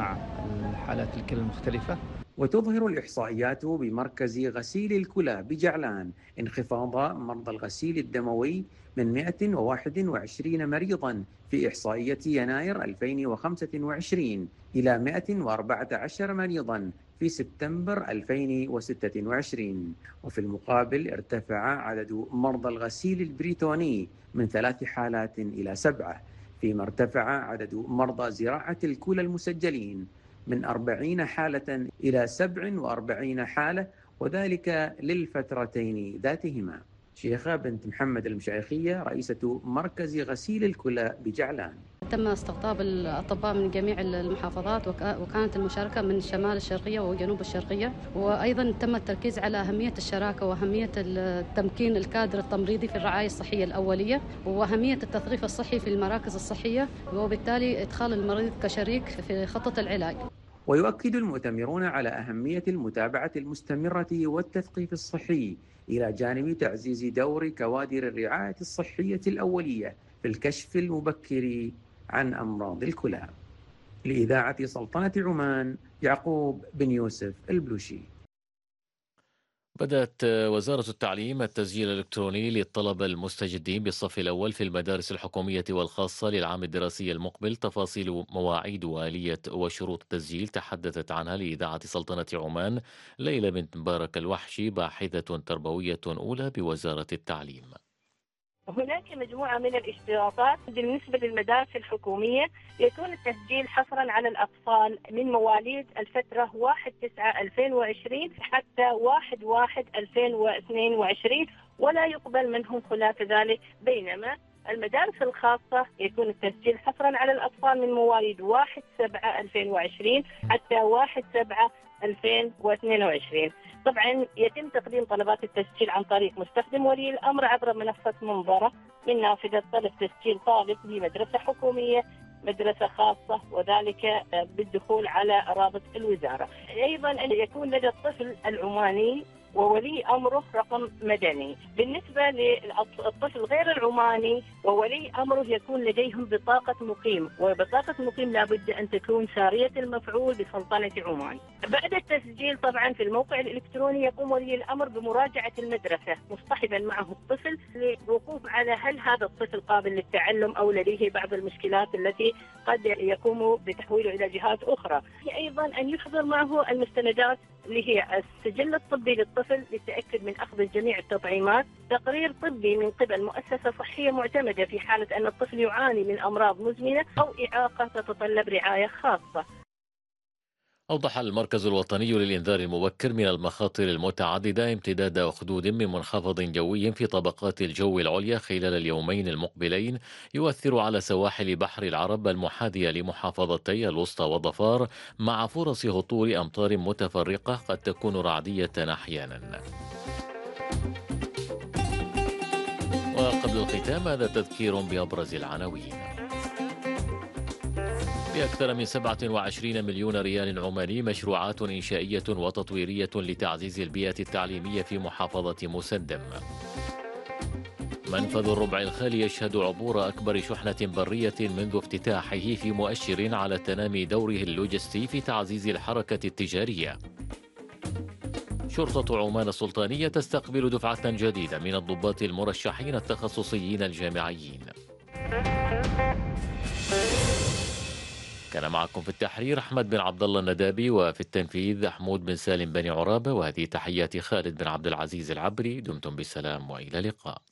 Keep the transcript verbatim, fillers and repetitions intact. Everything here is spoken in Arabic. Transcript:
مع الحالات الكلى المختلفة. وتظهر الإحصائيات بمركز غسيل الكلى بجعلان انخفاض مرضى الغسيل الدموي من مئة وواحد وعشرين مريضا في إحصائية يناير ألفين وخمسة وعشرين إلى مئة وأربعة عشر مريضا في سبتمبر ألفين وستة وعشرين. وفي المقابل ارتفع عدد مرضى الغسيل البريتوني من ثلاث حالات إلى سبعة، فيما ارتفع عدد مرضى زراعة الكلى المسجلين من أربعين حالة إلى سبع وأربعين حالة، وذلك للفترتين ذاتهما. شيخة بنت محمد المشايخية رئيسة مركز غسيل الكلى بجعلان: تم استقطاب الأطباء من جميع المحافظات، وكانت المشاركة من الشمال الشرقية وجنوب الشرقية، وأيضا تم التركيز على أهمية الشراكة وأهمية تمكين الكادر التمريضي في الرعاية الصحية الأولية، وأهمية التثقيف الصحي في المراكز الصحية، وبالتالي إدخال المريض كشريك في خطة العلاج. ويؤكد المؤتمرون على أهمية المتابعة المستمرة والتثقيف الصحي، إلى جانب تعزيز دور كوادر الرعاية الصحية الأولية في الكشف المبكر عن أمراض الكلى. لإذاعة سلطنة عمان، يعقوب بن يوسف البلوشي. بدأت وزارة التعليم التسجيل الإلكتروني للطلبة المستجدين بالصف الأول في المدارس الحكومية والخاصة للعام الدراسي المقبل. تفاصيل مواعيد وآلية وشروط التسجيل تحدثت عنها لإذاعة سلطنة عمان ليلى بنت مبارك الوحشي، باحثة تربوية أولى بوزارة التعليم. هناك مجموعة من الاشتراطات بالنسبة للمدارس الحكومية. يكون التسجيل حصرا على الأطفال من مواليد الفترة واحد تسعة ألفين وعشرين حتى واحد واحد ألفين واثنين وعشرين، ولا يقبل منهم خلاف ذلك. بينما المدارس الخاصة يكون التسجيل حصرا على الأطفال من مواليد واحد سبعة ألفين وعشرين حتى واحد سبعة ألفين واثنين وعشرين. طبعا يتم تقديم طلبات التسجيل عن طريق مستخدم ولي الأمر عبر منصة منظرة من نافذة طلب تسجيل طالب لمدرسة حكومية، مدرسة خاصة، وذلك بالدخول على رابط الوزارة. أيضا أن يكون لدى الطفل العماني وولي أمره رقم مدني. بالنسبة للطفل غير العماني وولي أمره يكون لديهم بطاقة مقيم، وبطاقة مقيم لابد أن تكون سارية المفعول بسلطنة عمان. بعد التسجيل طبعا في الموقع الإلكتروني يقوم ولي الأمر بمراجعة المدرسة مصطحبا معه الطفل للوقوف على هل هذا الطفل قابل للتعلم أو لديه بعض المشكلات التي قد يقوم بتحويله إلى جهات أخرى. أيضا أن يحضر معه المستندات اللي هي السجل الطبي للطفل للتأكد من أخذ جميع التطعيمات، تقرير طبي من قبل مؤسسة صحية معتمدة في حالة أن الطفل يعاني من أمراض مزمنة أو إعاقة تتطلب رعاية خاصة. أوضح المركز الوطني للإنذار المبكر من المخاطر المتعددة امتداد أخدود من منخفض جوي في طبقات الجو العليا خلال اليومين المقبلين يؤثر على سواحل بحر العرب المحاذية لمحافظتي الوسطى والظفار، مع فرص هطول أمطار متفرقة قد تكون رعدية أحيانا. وقبل الختام هذا تذكير بأبرز العناوين. بأكثر من سبعة وعشرين مليون ريال عماني مشروعات إنشائية وتطويرية لتعزيز البيئة التعليمية في محافظة مسندم. منفذ الربع الخالي يشهد عبور أكبر شحنة برية منذ افتتاحه، في مؤشر على تنامي دوره اللوجستي في تعزيز الحركة التجارية. شرطة عمان السلطانية تستقبل دفعة جديدة من الضباط المرشحين التخصصيين الجامعيين. كان معكم في التحرير أحمد بن عبد الله الندابي، وفي التنفيذ حمود بن سالم بن عرابة، وهذه تحياتي خالد بن عبد العزيز العبري. دمتم بالسلام وإلى اللقاء.